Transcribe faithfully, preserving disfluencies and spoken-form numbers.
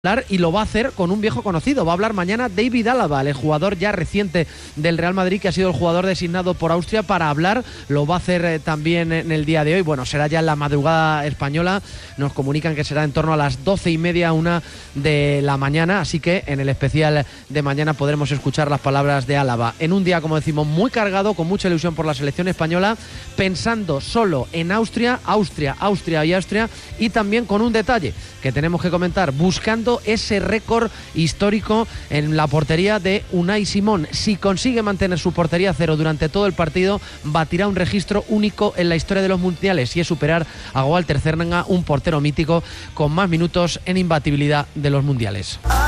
Y lo va a hacer con un viejo conocido. Va a hablar mañana David Alaba, el jugador ya reciente del Real Madrid, que ha sido el jugador designado por Austria para hablar. Lo va a hacer eh, también en el día de hoy. Bueno, será ya en la madrugada española. Nos comunican que será en torno a las doce y media, una de la mañana. Así que en el especial de mañana podremos escuchar las palabras de Alaba. En un día, como decimos, muy cargado, con mucha ilusión por la selección española, pensando solo en Austria, Austria, Austria y Austria, y también con un detalle que tenemos que comentar, buscando ese récord histórico en la portería de Unai Simón. Si consigue mantener su portería a cero durante todo el partido, batirá un registro único en la historia de los mundiales, y es superar a Walter Zerninga, un portero mítico con más minutos en imbatibilidad de los mundiales.